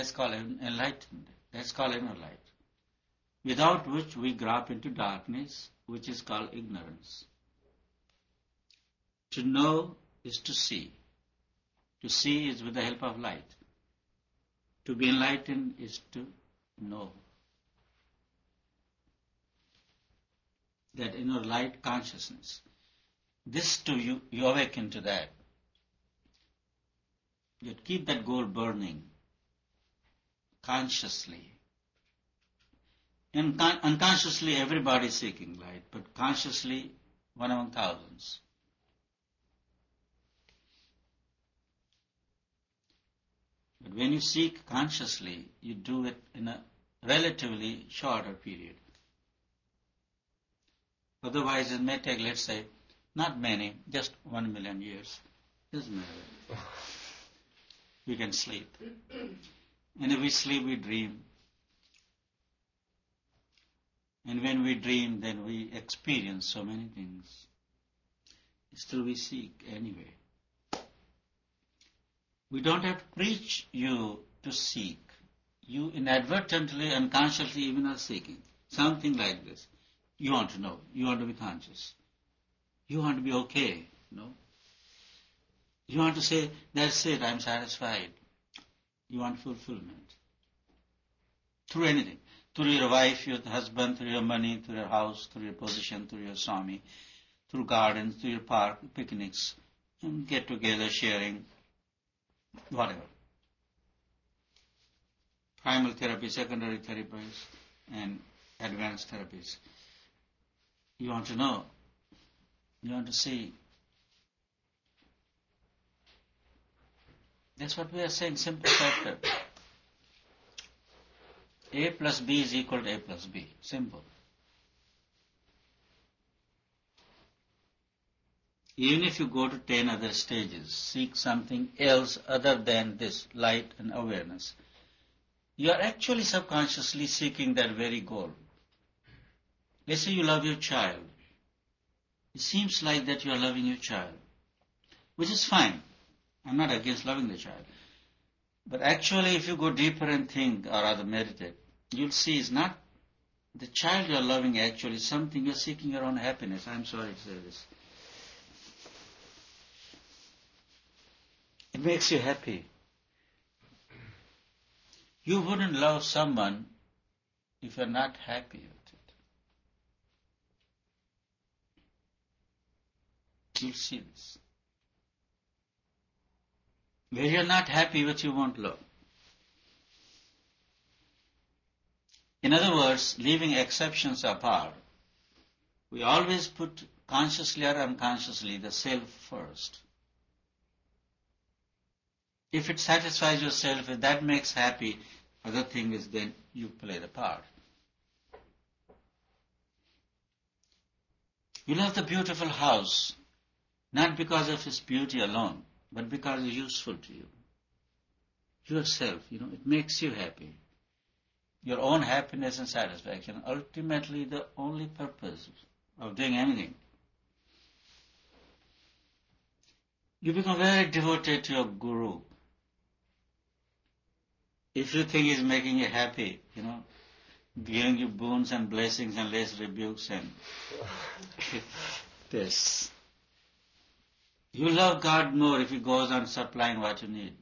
That's called enlightened. That's called inner light. Without which we drop into darkness, which is called ignorance. To know is to see. To see is with the help of light. To be enlightened is to know. That inner light consciousness. This too, you awaken to that. You keep that goal burning consciously. And unconsciously everybody is seeking light, but consciously one among thousands. But when you seek consciously, you do it in a relatively shorter period. Otherwise it may take, let's say, not many, just 1 million years. Doesn't matter. We can sleep. And if we sleep, we dream. And when we dream, then we experience so many things. Still we seek anyway. We don't have to preach you to seek. You inadvertently, unconsciously even are seeking. Something like this. You want to know. You want to be conscious. You want to be okay. No? You want to say, that's it, I'm satisfied. You want fulfillment. Through anything. Through your wife, your husband, through your money, through your house, through your position, through your Swami, through gardens, through your park, picnics, and get together, sharing, whatever. Primal therapy, secondary therapies, and advanced therapies. You want to know. You want to see. That's what we are saying, simple factor. A plus B is equal to A plus B. Simple. Even if you go to 10 other stages, seek something else other than this, light and awareness, you are actually subconsciously seeking that very goal. Let's say you love your child. It seems like that you are loving your child, which is fine. I'm not against loving the child. But actually, if you go deeper and think, or rather meditate, you'll see it's not the child you're loving actually, something you're seeking your own happiness. I'm sorry to say this. It makes you happy. You wouldn't love someone if you're not happy with it. You'll see this. Where you're not happy with, you won't love. In other words, leaving exceptions apart, we always put consciously or unconsciously the self first. If it satisfies yourself, if that makes happy, other thing is then you play the part. You love the beautiful house, not because of its beauty alone, but because it's useful to you. Yourself, it makes you happy. Your own happiness and satisfaction, ultimately the only purpose of doing anything. You become very devoted to your guru. If you think he's making you happy, giving you boons and blessings and less rebukes and this. You love God more if He goes on supplying what you need.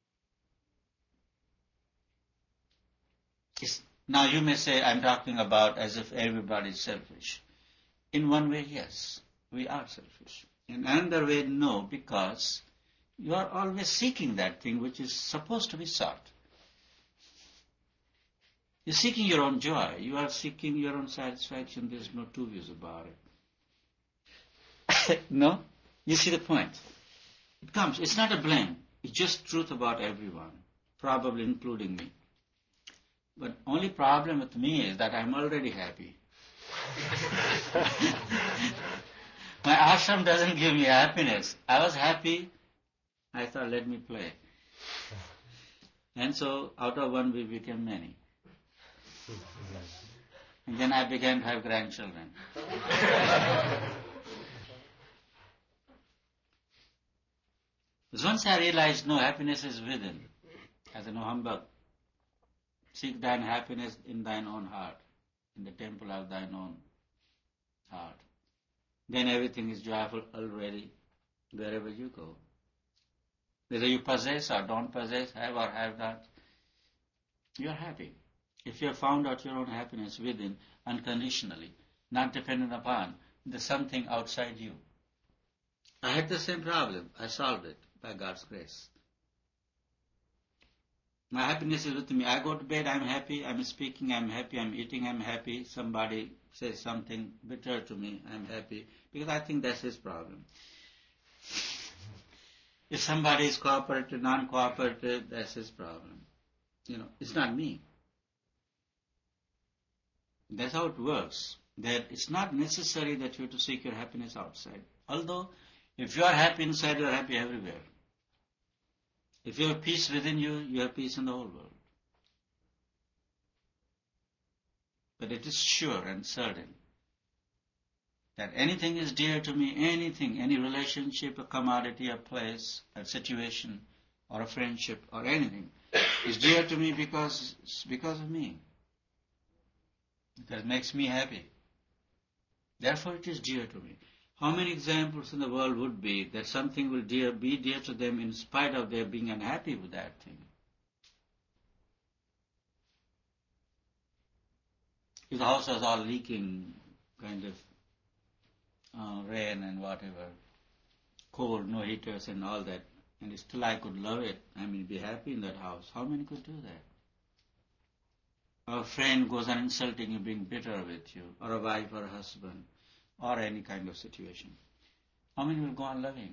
Now you may say, I'm talking about as if everybody is selfish. In one way, yes, we are selfish. In another way, no, because you are always seeking that thing which is supposed to be sought. You're seeking your own joy. You are seeking your own satisfaction. There's no two views about it. No? You see the point? It comes. It's not a blame. It's just truth about everyone, probably including me. But only problem with me is that I'm already happy. My ashram doesn't give me happiness. I was happy. I thought, let me play. And so, out of one, we became many. And then I began to have grandchildren. Because once I realized, no, happiness is within. I said, no humbug. Seek thine happiness in thine own heart, in the temple of thine own heart. Then everything is joyful already, wherever you go. Whether you possess or don't possess, have or have not, you are happy. If you have found out your own happiness within, unconditionally, not dependent upon the something outside you. I had the same problem. I solved it by God's grace. My happiness is with me. I go to bed, I'm happy. I'm speaking, I'm happy. I'm eating, I'm happy. Somebody says something bitter to me, I'm happy. Because I think that's his problem. If somebody is cooperative, non-cooperative, that's his problem. It's not me. That's how it works. That it's not necessary that you have to seek your happiness outside. Although, if you are happy inside, you are happy everywhere. If you have peace within you, you have peace in the whole world. But it is sure and certain that anything is dear to me, anything, any relationship, a commodity, a place, a situation, or a friendship, or anything, is dear to me because of me. Because it makes me happy. Therefore it is dear to me. How many examples in the world would be that something will be dear to them in spite of their being unhappy with that thing? If the house was all leaking, kind of rain and whatever, cold, no heaters and all that, and still I could love it, be happy in that house. How many could do that? Or a friend goes on insulting you, being bitter with you, or a wife or a husband, or any kind of situation. How many will go on loving?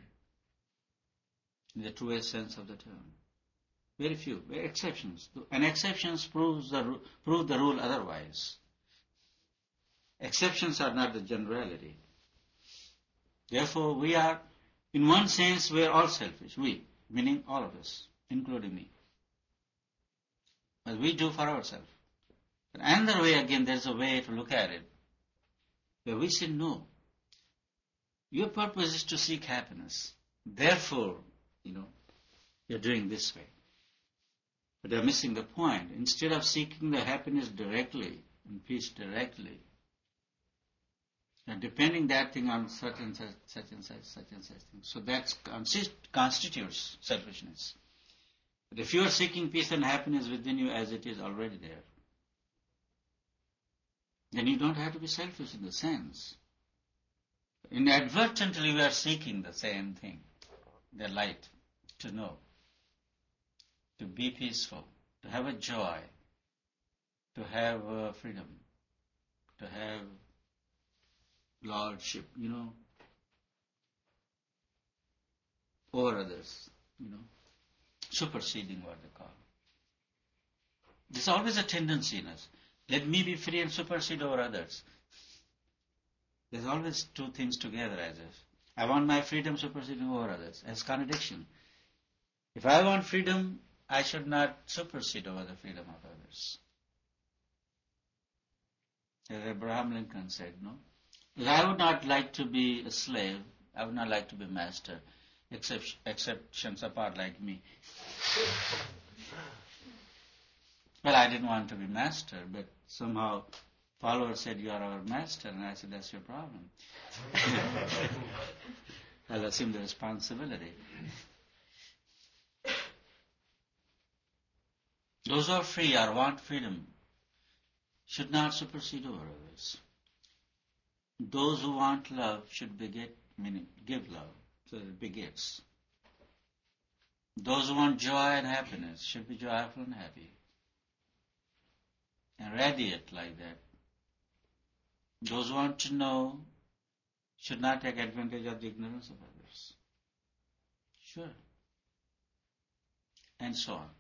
In the truest sense of the term. Very few, very exceptions. And exceptions prove the rule otherwise. Exceptions are not the generality. Therefore, we are, in one sense, we are all selfish. We, meaning all of us, including me. But we do for ourselves. But another way, again, there's a way to look at it, where we say, no, your purpose is to seek happiness. Therefore, you're doing this way. But they're missing the point. Instead of seeking the happiness directly, and peace directly, you're depending that thing on such and such and such thing. So that constitutes selfishness. But if you are seeking peace and happiness within you as it is already there, then you don't have to be selfish in the sense. Inadvertently we are seeking the same thing, the light, to know, to be peaceful, to have a joy, to have freedom, to have lordship, over others, superseding what they call. There's always a tendency in us. Let me be free and supersede over others. There's always two things together as if. I want my freedom superseding over others as contradiction. If I want freedom, I should not supersede over the freedom of others. As Abraham Lincoln said, no? I would not like to be a slave. I would not like to be a master. Exceptions apart, like me. Well, I didn't want to be master, but somehow followers said, you are our master, and I said, that's your problem. I'll assume the responsibility. Those who are free or want freedom should not supersede over others. Those who want love should beget, meaning give love, so that it begets. Those who want joy and happiness should be joyful and happy, and radiate like that. Those who want to know should not take advantage of the ignorance of others. Sure. And so on.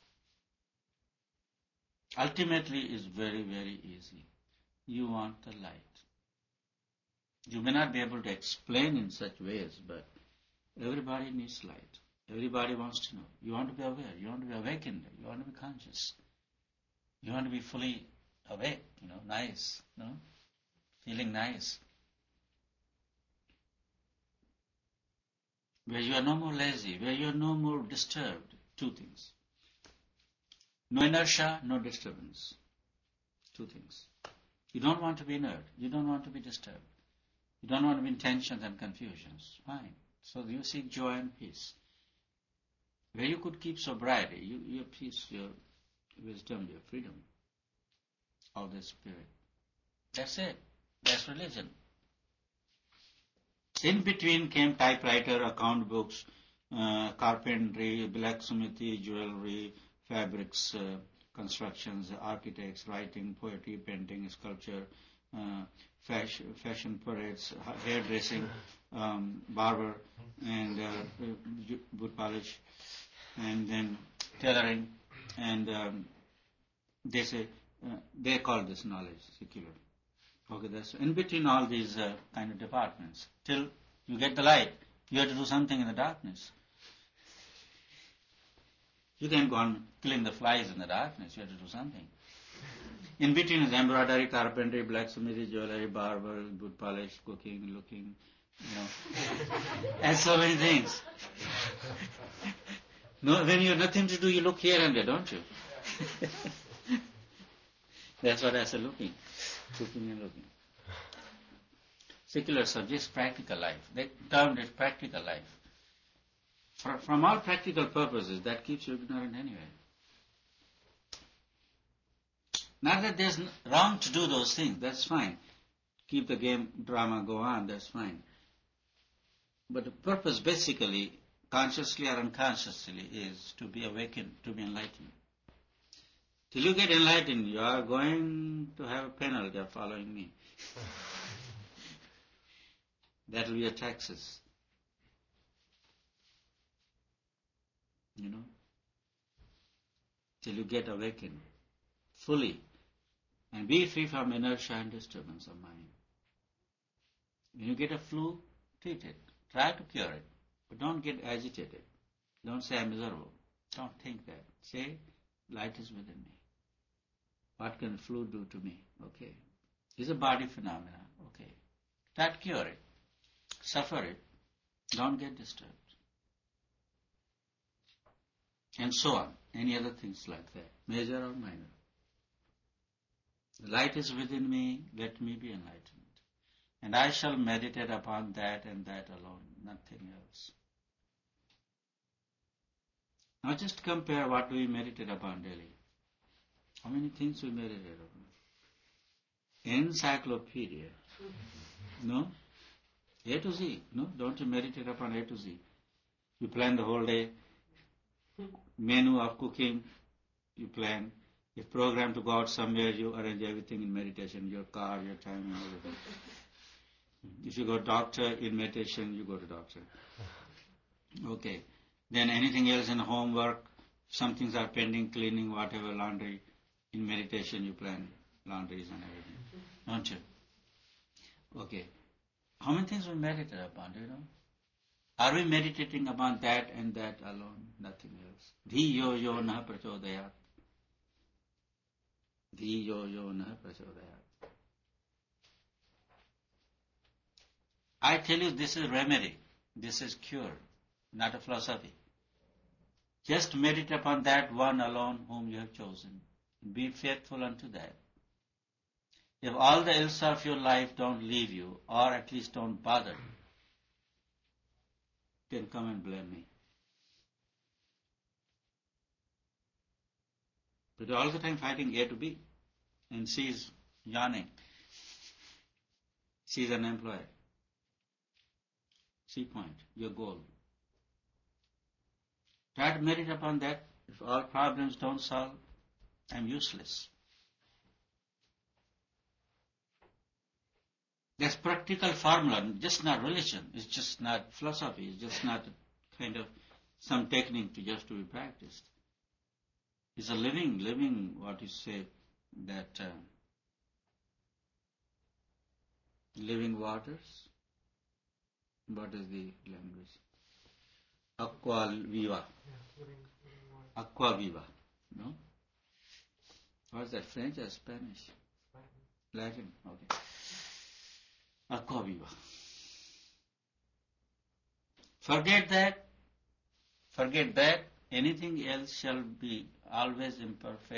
Ultimately, it's very, very easy. You want the light. You may not be able to explain in such ways, but everybody needs light. Everybody wants to know. You want to be aware. You want to be awakened. You want to be conscious. You want to be fully awake, nice, feeling nice. Where you are no more lazy, where you are no more disturbed. Two things. No inertia, no disturbance. Two things. You don't want to be inert. You don't want to be disturbed. You don't want to be in tensions and confusions. Fine. So you seek joy and peace. Where you could keep sobriety, your peace, your wisdom, your freedom, all the spirit. That's it. That's religion. In between came typewriter, account books, carpentry, blacksmithy, jewelry, fabrics, constructions, architects, writing, poetry, painting, sculpture, fashion parades, hairdressing, barber, and boot polish, and then tailoring, and they say they call this knowledge secular. Okay, that's in between all these kind of departments. Till you get the light, you have to do something in the darkness. You can't go on killing the flies in the darkness. You have to do something. In between is embroidery, carpentry, blacksmith, jewelry, barber, boot polish, cooking, looking, and so many things. No, when you have nothing to do, you look here and there, don't you? That's what I said, looking and looking. Secular subjects, practical life. They termed it practical life. From all practical purposes, that keeps you ignorant anyway. Not that there's wrong to do those things, that's fine. Keep the game, drama go on, that's fine. But the purpose basically, consciously or unconsciously, is to be awakened, to be enlightened. Till you get enlightened, you are going to have a penalty of following me. That will be your taxes. Till you get awakened fully and be free from inertia and disturbance of mind. When you get a flu, treat it. Try to cure it. But don't get agitated. Don't say I'm miserable. Don't think that. Say, light is within me. What can flu do to me? Okay. It's a body phenomena. Okay. Try to cure it. Suffer it. Don't get disturbed. And so on. Any other things like that. Major or minor. The light is within me. Let me be enlightened. And I shall meditate upon that and that alone. Nothing else. Now just compare what do we meditate upon daily. How many things we meditate upon? Encyclopedia. No? A to Z. No? Don't you meditate upon A to Z. You plan the whole day. Menu of cooking, you plan. If program to go out somewhere, you arrange everything in meditation, your car, your time, and everything. If you go doctor in meditation, you go to doctor. Okay. Then anything else in homework, some things are pending, cleaning, whatever, laundry. In meditation, you plan laundries and everything. Don't you? Okay. How many things we meditate upon, do you know? Are we meditating upon that and that alone? Nothing else. Dhiyo yo na prachodayat. Dhiyo yo na prachodayat. I tell you, this is remedy. This is cure, not a philosophy. Just meditate upon that one alone whom you have chosen. Be faithful unto that. If all the ills of your life don't leave you, or at least don't bother you, then come and blame me. But you're all the time fighting A to B, and C is yawning. C is unemployed. C point, your goal. Try to meditate upon that. If all problems don't solve, I'm useless. That's practical formula, just not religion. It's just not philosophy. It's just not kind of some technique to be practiced. It's a living, what you say, that living waters. What is the language? Aqua viva. Aqua viva. No? What is that, French or Spanish? Latin. Okay. Aqua viva. Forget that. Anything else shall be always imperfect.